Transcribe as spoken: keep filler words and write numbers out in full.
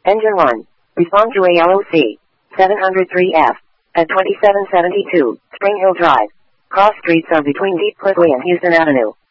Engine one. Respond to A L O C. seven oh three F. At twenty-seven seventy-two, Spring Hill Drive. Cross streets are between Deep Cliffway and Houston Avenue.